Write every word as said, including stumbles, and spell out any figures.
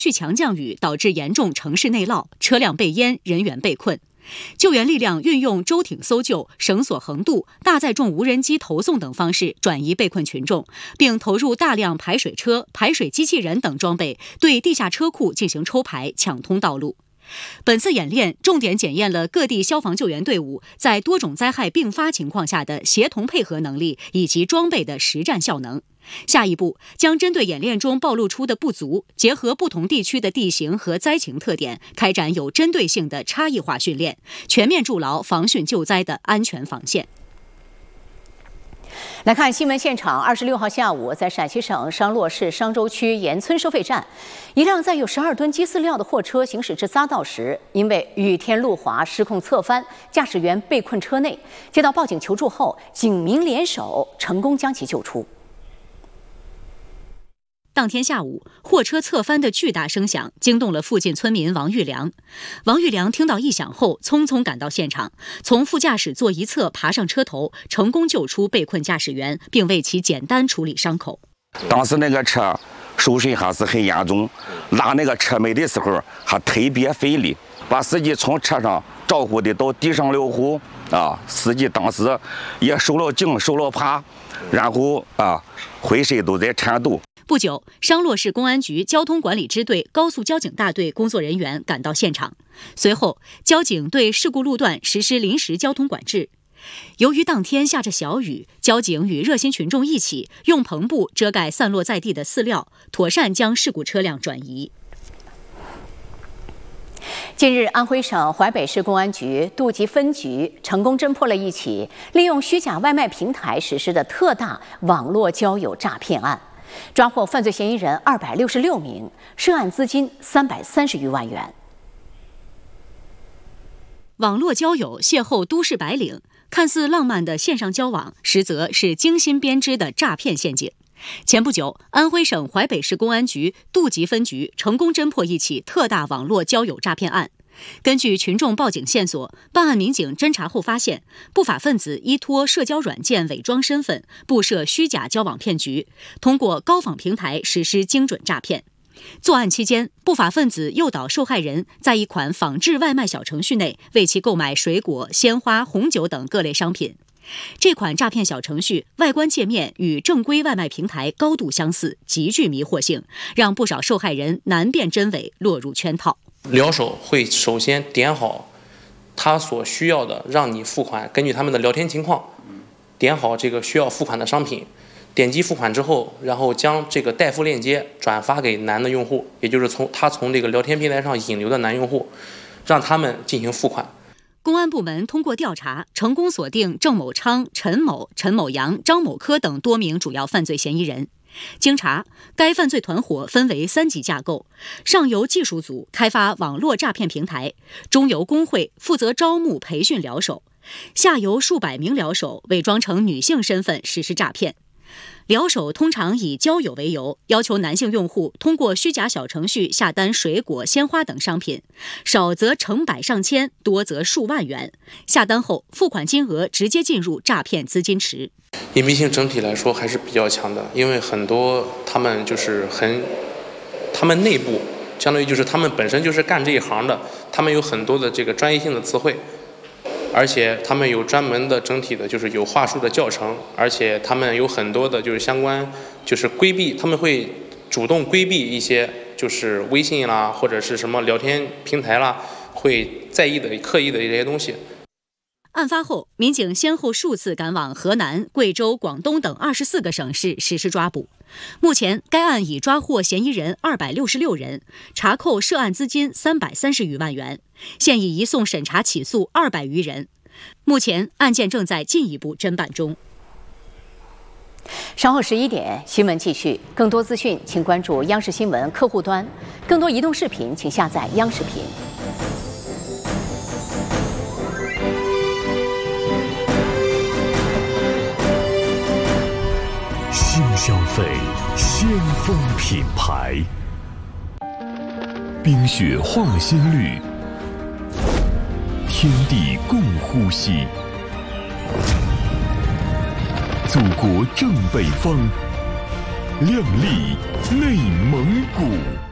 续强降雨导致严重城市内涝，车辆被淹，人员被困。救援力量运用舟艇搜救、绳索横渡、大载重无人机投送等方式转移被困群众，并投入大量排水车、排水机器人等装备，对地下车库进行抽排，抢通道路。本次演练重点检验了各地消防救援队伍在多种灾害并发情况下的协同配合能力以及装备的实战效能。下一步将针对演练中暴露出的不足，结合不同地区的地形和灾情特点，开展有针对性的差异化训练，全面筑牢防汛救灾的安全防线。 来看新闻现场，二十六号下午，在陕西省商洛市商州区盐村收费站，一辆载有十二吨鸡饲料的货车行驶至匝道时，因为雨天路滑失控侧翻，驾驶员被困车内。接到报警求助后，警民联手成功将其救出。 当天下午，货车侧翻的巨大声响惊动了附近村民王玉良。王玉良听到异响后，匆匆赶到现场，从副驾驶座一侧爬上车头，成功救出被困驾驶员，并为其简单处理伤口。 当时那个车受损还是很严重，拉那个车尾的时候还特别费力，把司机从车上招呼的到地上了后啊，司机当时也受了惊受了怕，然后啊浑身都在颤抖。 不久，商洛市公安局交通管理支队高速交警大队工作人员赶到现场。随后，交警对事故路段实施临时交通管制。由于当天下着小雨，交警与热心群众一起用篷布遮盖散落在地的饲料，妥善将事故车辆转移。 近日，安徽省淮北市公安局杜集分局成功侦破了一起利用虚假外卖平台实施的特大网络交友诈骗案。抓获犯罪嫌疑人二百六十六名，涉案资金三百三十余万元。 网络交友邂逅都市白领，看似浪漫的线上交往，实则是精心编织的诈骗陷阱。前不久，安徽省淮北市公安局杜集分局成功侦破一起特大网络交友诈骗案。根据群众报警线索，办案民警侦查后发现，不法分子依托社交软件伪装身份，布设虚假交往骗局，通过高仿平台实施精准诈骗。作案期间，不法分子诱导受害人在一款仿制外卖小程序内为其购买水果、鲜花、红酒等各类商品。这款诈骗小程序外观界面与正规外卖平台高度相似，极具迷惑性，让不少受害人难辨真伪，落入圈套。 聊手会首先点好他所需要的，让你付款，根据他们的聊天情况点好这个需要付款的商品，点击付款之后，然后将这个代付链接转发给男的用户，也就是从他从这个聊天平台上引流的男用户，让他们进行付款。 公安部门通过调查，成功锁定郑某昌、陈某、陈某阳、张某科等多名主要犯罪嫌疑人。经查，该犯罪团伙分为三级架构，上游技术组开发网络诈骗平台，中游工会负责招募培训聊手，下游数百名聊手伪装成女性身份实施诈骗。聊手通常以交友为由，要求男性用户通过虚假小程序下单水果、鲜花等商品，少则成百上千，多则数万元。下单后，付款金额直接进入诈骗资金池。 隐蔽性整体来说还是比较强的，因为很多他们就是很，他们内部相当于就是他们本身就是干这一行的，他们有很多的这个专业性的词汇。而且他们有专门的整体的就是有话术的教程，而且他们有很多的就是相关就是规避，他们会主动规避一些就是微信啦或者是什么聊天平台啦会在意的刻意的这些东西。 案发后，民警先后数次赶往河南、贵州、广东等二十四个省市实施抓捕。目前，该案已抓获嫌疑人二百六十六人，查扣涉案资金三百三十余万元，现已移送审查起诉二百余人。目前，案件正在进一步侦办中。 稍后十一点，新闻继续。更多资讯，请关注央视新闻客户端；更多移动视频，请下载央视频。 新消费，先锋品牌，冰雪化新绿，天地共呼吸。祖国正北方，靓丽内蒙古。